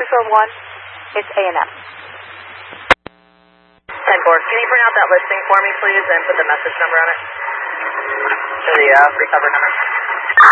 Episode 1, it's A&M. 10-4, can you print out that listing for me, please, and put the message number on it? Or the free cover number?